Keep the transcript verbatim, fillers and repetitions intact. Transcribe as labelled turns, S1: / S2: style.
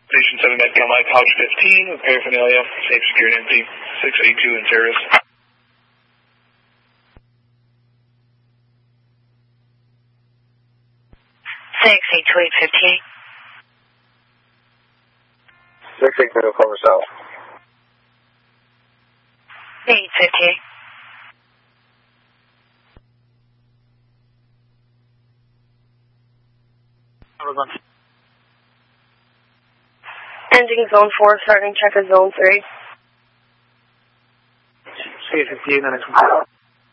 S1: Station seven at Mike Pouch fifteen with paraphernalia, safe, secure, and empty. six eighty-two in service.
S2: six eight two eight fifty-eight.
S3: six eight two, cover south.
S2: eight fifty-eight. Ending zone four, starting check at zone three.
S1: C fifty-eight, and it's